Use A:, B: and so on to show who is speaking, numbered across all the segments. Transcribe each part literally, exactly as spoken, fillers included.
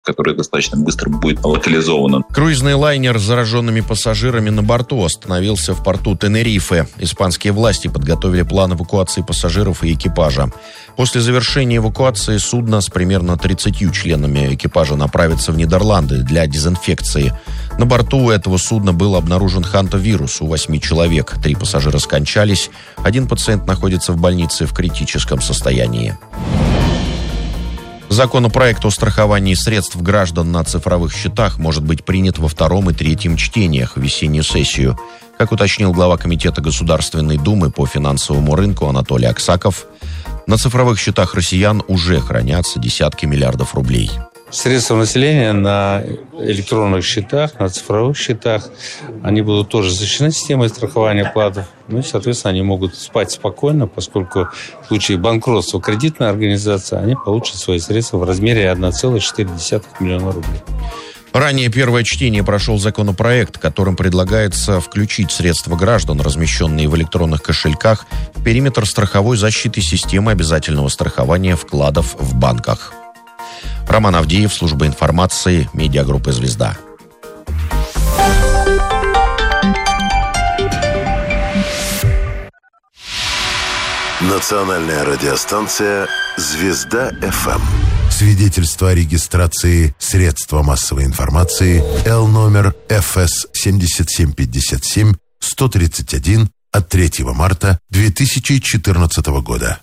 A: которое достаточно быстро будет локализовано.
B: Круизный лайнер с зараженными пассажирами на борту остановился в порту Тенерифе. Испанские власти подготовили план эвакуации пассажиров и экипажа. После завершения эвакуации судно с примерно тридцатью членами экипажа направится в Нидерланды для дезинфекции. На борту этого судна был обнаружен хантавирус у восьми человек. Три пассажира скончались. Один пациент находится в больнице в критическом состоянии. Законопроект о страховании средств граждан на цифровых счетах может быть принят во втором и третьем чтениях в весеннюю сессию. Как уточнил глава Комитета Государственной Думы по финансовому рынку Анатолий Аксаков, на цифровых счетах россиян уже хранятся десятки миллиардов рублей.
C: Средства населения на электронных счетах, на цифровых счетах, они будут тоже защищены системой страхования вкладов. Ну и, соответственно, они могут спать спокойно, поскольку в случае банкротства кредитной организации они получат свои средства в размере одна целая четыре десятых миллиона рублей.
B: Ранее первое чтение прошел законопроект, которым предлагается включить средства граждан, размещенные в электронных кошельках, в периметр страховой защиты системы обязательного страхования вкладов в банках. Роман Авдеев, служба информации, медиагруппы «Звезда».
D: Национальная радиостанция «Звезда-эф эм». Свидетельство о регистрации средства массовой информации Л номер эф эс семь семь пять семь сто тридцать один от третьего марта две тысячи четырнадцатого года.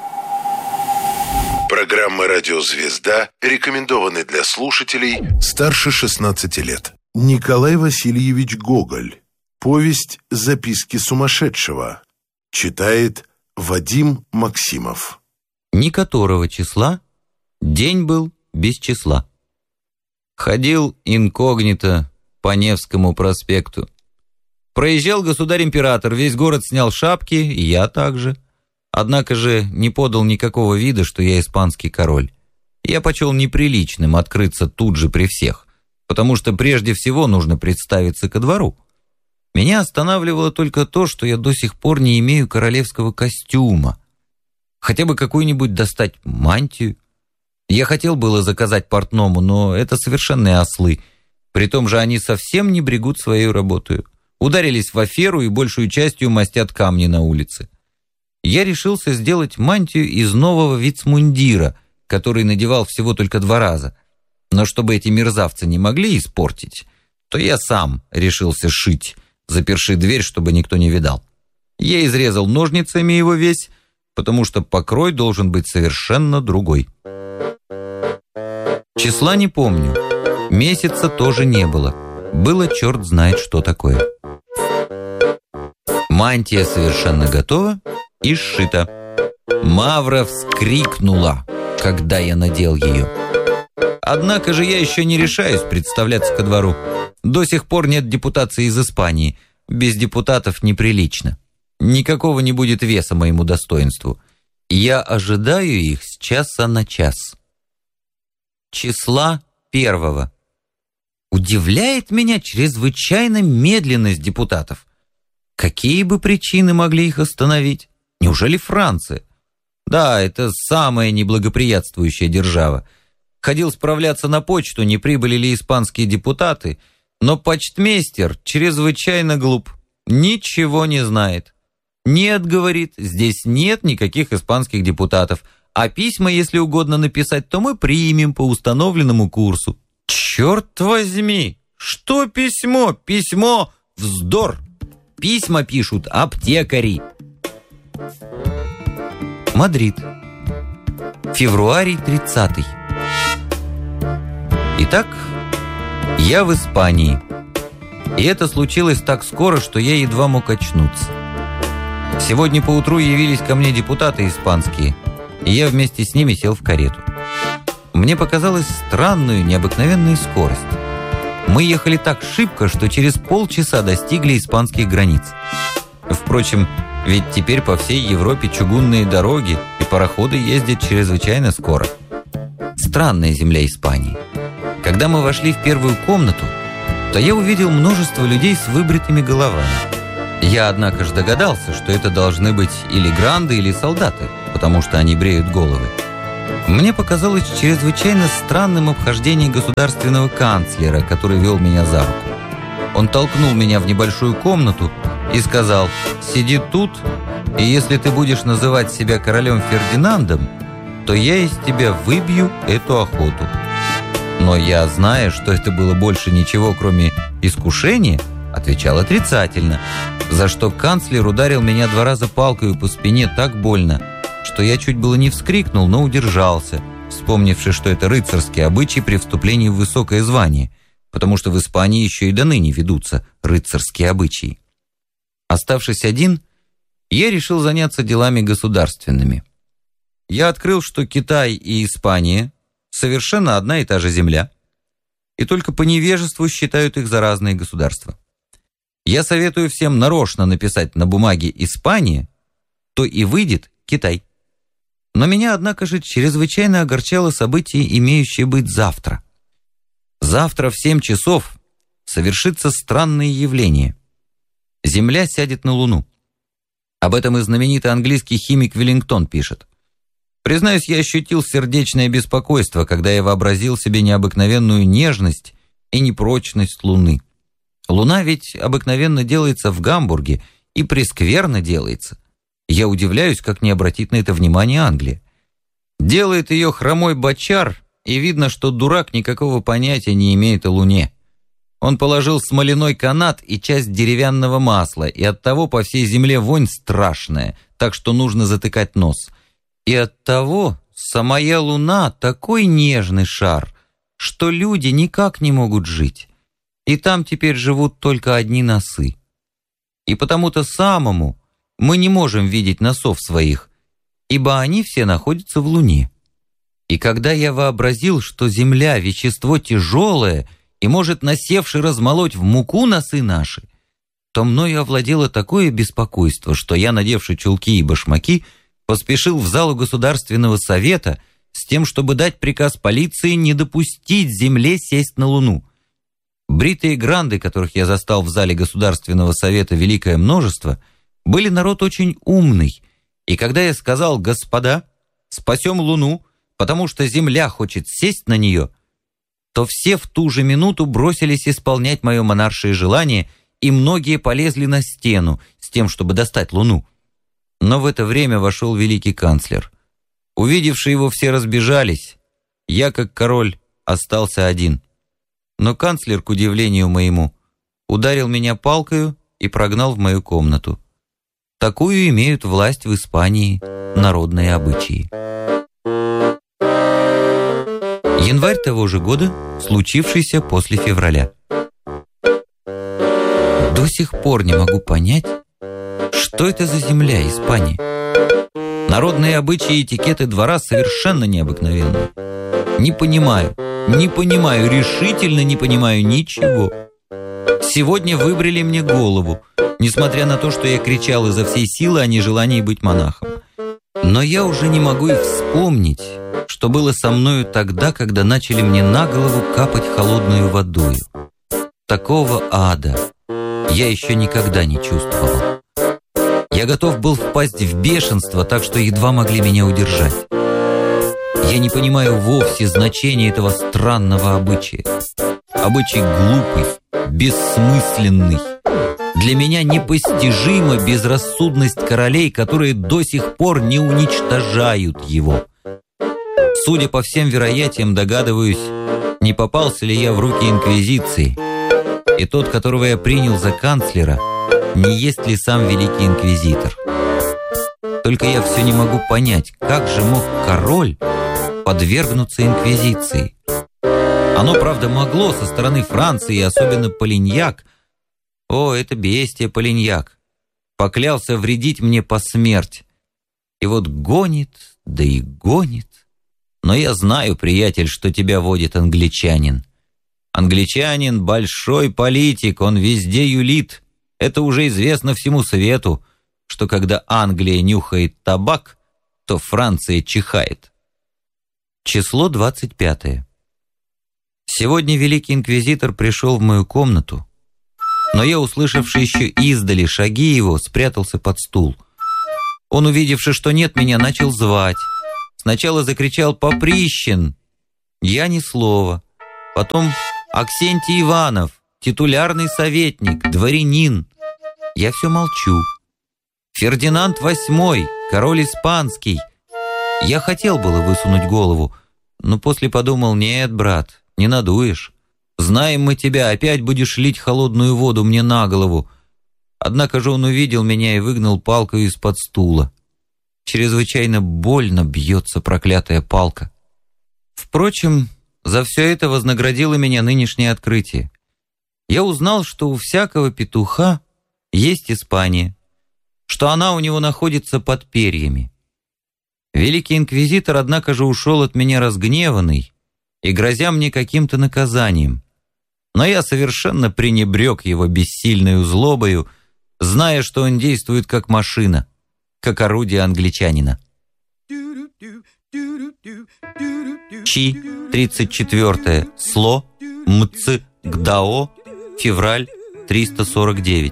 D: Программа «Радио Звезда» рекомендованы для слушателей старше шестнадцати лет. Николай Васильевич Гоголь. Повесть «Записки сумасшедшего». Читает Вадим Максимов.
E: Ни которого числа день был без числа. Ходил инкогнито по Невскому проспекту. Проезжал государь-император, весь город снял шапки, и я также. Однако же не подал никакого вида, что я испанский король. Я почел неприличным открыться тут же при всех, потому что прежде всего нужно представиться ко двору. Меня останавливало только то, что я до сих пор не имею королевского костюма. Хотя бы какую-нибудь достать мантию. Я хотел было заказать портному, но это совершенные ослы. При том же они совсем не брегут своей работой. Ударились в аферу и большую частью мастят камни на улице. Я решился сделать мантию из нового вицмундира, который надевал всего только два раза. Но чтобы эти мерзавцы не могли испортить, то я сам решился шить, заперши дверь, чтобы никто не видал. Я изрезал ножницами его весь, потому что покрой должен быть совершенно другой. Числа не помню, месяца тоже не было. Было черт знает что такое. Мантия совершенно готова и сшита. Мавра вскрикнула, когда я надел ее. Однако же я еще не решаюсь представляться ко двору. До сих пор нет депутации из Испании. Без депутатов неприлично. Никакого не будет веса моему достоинству. Я ожидаю их с часа на час. Числа первого. Удивляет меня чрезвычайно медленность депутатов. Какие бы причины могли их остановить? Неужели Франция? Да, это самая неблагоприятствующая держава. Ходил справляться на почту, не прибыли ли испанские депутаты, но почтмейстер чрезвычайно глуп, ничего не знает. Нет, говорит, здесь нет никаких испанских депутатов, а письма, если угодно написать, то мы примем по установленному курсу. Черт возьми, что письмо? Письмо — вздор. Письма пишут аптекари. Мадрид. Февруарий тридцатый. Итак, я в Испании. И это случилось так скоро, что я едва мог очнуться. Сегодня поутру явились ко мне депутаты испанские, и я вместе с ними сел в карету. Мне показалась странную, необыкновенную скорость. Мы ехали так шибко, что через полчаса достигли испанских границ. Впрочем, ведь теперь по всей Европе чугунные дороги и пароходы ездят чрезвычайно скоро. Странная земля Испании. Когда мы вошли в первую комнату, то я увидел множество людей с выбритыми головами. Я, однако же, догадался, что это должны быть или гранды, или солдаты, потому что они бреют головы. Мне показалось чрезвычайно странным обхождение государственного канцлера, который вел меня за руку. Он толкнул меня в небольшую комнату и сказал: «Сиди тут, и если ты будешь называть себя королем Фердинандом, то я из тебя выбью эту охоту». Но я, зная, что это было больше ничего, кроме искушения, отвечал отрицательно, за что канцлер ударил меня два раза палкой по спине так больно, что я чуть было не вскрикнул, но удержался, вспомнивши, что это рыцарский обычай при вступлении в высокое звание, потому что в Испании еще и до ныне ведутся рыцарские обычаи. Оставшись один, я решил заняться делами государственными. Я открыл, что Китай и Испания совершенно одна и та же земля, и только по невежеству считают их за разные государства. Я советую всем нарочно написать на бумаге «Испания», то и выйдет Китай. Но меня, однако же, чрезвычайно огорчало событие, имеющее быть завтра. Завтра в семь часов совершится странное явление. Земля сядет на Луну. Об этом и знаменитый английский химик Веллингтон пишет. Признаюсь, я ощутил сердечное беспокойство, когда я вообразил себе необыкновенную нежность и непрочность Луны. Луна ведь обыкновенно делается в Гамбурге и прескверно делается. Я удивляюсь, как не обратит на это внимание Англия. Делает ее хромой бочар, и видно, что дурак никакого понятия не имеет о Луне. Он положил смоляной канат и часть деревянного масла, и оттого по всей земле вонь страшная, так что нужно затыкать нос. И оттого самая Луна такой нежный шар, что люди никак не могут жить. И там теперь живут только одни носы. И потому-то самому мы не можем видеть носов своих, ибо они все находятся в Луне. И когда я вообразил, что Земля — вещество тяжелое и может, насевши, размолоть в муку носы наши, то мною овладело такое беспокойство, что я, надевши чулки и башмаки, поспешил в залу Государственного совета с тем, чтобы дать приказ полиции не допустить Земле сесть на Луну. Бритые гранды, которых я застал в зале Государственного совета великое множество, были народ очень умный, и когда я сказал: «Господа, спасем Луну, потому что Земля хочет сесть на нее», то все в ту же минуту бросились исполнять мое монаршее желание, и многие полезли на стену с тем, чтобы достать Луну. Но в это время вошел великий канцлер. Увидевши его, все разбежались. Я, как король, остался один. Но канцлер, к удивлению моему, ударил меня палкою и прогнал в мою комнату. Такую имеют власть в Испании народные обычаи. Январь того же года, случившийся после февраля. До сих пор не могу понять, что это за земля Испания. Народные обычаи и этикеты двора совершенно необыкновенны. Не понимаю, не понимаю, решительно не понимаю ничего. Сегодня выбрили мне голову, несмотря на то, что я кричал изо всей силы о нежелании быть монахом. Но я уже не могу и вспомнить, что было со мною тогда, когда начали мне на голову капать холодную водою. Такого ада я еще никогда не чувствовал. Я готов был впасть в бешенство, так что едва могли меня удержать. Я не понимаю вовсе значения этого странного обычая. Обычай глупый, бессмысленный. Для меня непостижима безрассудность королей, которые до сих пор не уничтожают его. Судя по всем вероятиям, догадываюсь, не попался ли я в руки инквизиции. И тот, которого я принял за канцлера, не есть ли сам великий инквизитор. Только я все не могу понять, как же мог король подвергнуться инквизиции. Оно, правда, могло со стороны Франции, и особенно Полиньяк. О, это бестия Полиньяк. Поклялся вредить мне по смерть. И вот гонит, да и гонит. Но я знаю, приятель, что тебя водит англичанин. Англичанин — большой политик, он везде юлит. Это уже известно всему свету, что когда Англия нюхает табак, то Франция чихает. Число двадцать пятое. Сегодня великий инквизитор пришел в мою комнату, но я, услышавши еще издали шаги его, спрятался под стул. Он, увидевши, что нет меня, начал звать, Сначала закричал «Поприщин!» Я ни слова. Потом Аксентий Иванов, титулярный советник, дворянин. Я все молчу. Фердинанд восьмой, король испанский. Я хотел было высунуть голову, но после подумал: нет, брат, не надуешь. Знаем мы тебя, опять будешь лить холодную воду мне на голову. Однако же он увидел меня и выгнал палкой из-под стула. Чрезвычайно больно бьется проклятая палка. Впрочем, за все это вознаградило меня нынешнее открытие. Я узнал, что у всякого петуха есть Испания, что она у него находится под перьями. Великий инквизитор, однако же, ушел от меня разгневанный и грозя мне каким-то наказанием. Но я совершенно пренебрег его бессильной злобою, зная, что он действует как машина, как орудие англичанина. Чи, тридцать четвёртое, Сло, Мц, Гдао, февраль, триста сорок девять.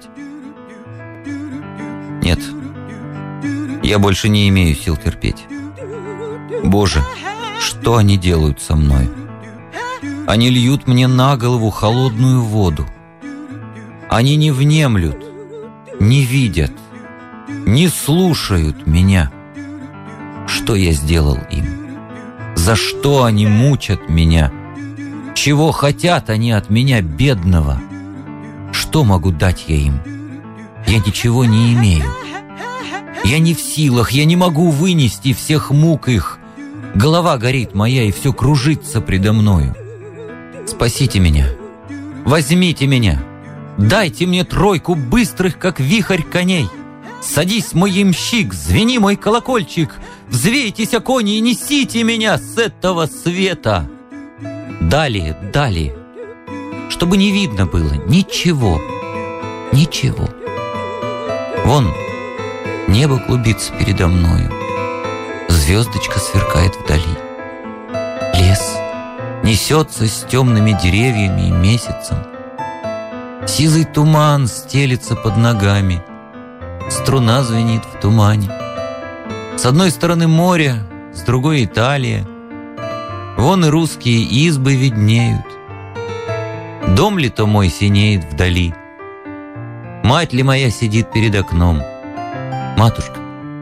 E: Нет, я больше не имею сил терпеть. Боже, что они делают со мной? Они льют мне на голову холодную воду. Они не внемлют, не видят, не слушают меня. Что я сделал им? За что они мучат меня? Чего хотят они от меня, бедного? Что могу дать я им? Я ничего не имею. Я не в силах, я не могу вынести всех мук их. Голова горит моя, и все кружится предо мною. Спасите меня, возьмите меня, дайте мне тройку быстрых, как вихрь коней. Садись, мой ямщик, звени, мой колокольчик, взвейтесь, о кони, и несите меня с этого света. Далее, далее, чтобы не видно было ничего, ничего. Вон, небо клубится передо мною, звездочка сверкает вдали. Лес несется с темными деревьями и месяцем. Сизый туман стелется под ногами, струна звенит в тумане. С одной стороны море, с другой Италия. Вон и русские избы виднеют. Дом ли то мой синеет вдали? Мать ли моя сидит перед окном? Матушка,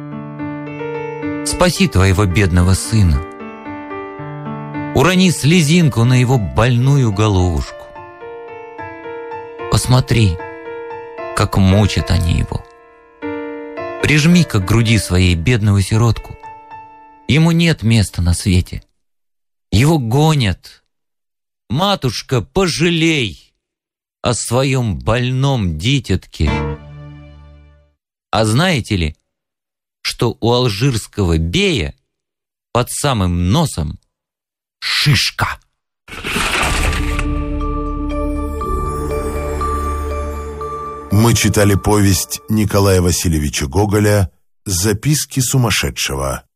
E: спаси твоего бедного сына. Урони слезинку на его больную головушку. Посмотри, как мучат они его. Прижми-ка к груди своей бедного сиротку. Ему нет места на свете. Его гонят. Матушка, пожалей о своем больном дитятке. А знаете ли, что у алжирского бея под самым носом шишка?
D: Мы читали повесть Николая Васильевича Гоголя «Записки сумасшедшего».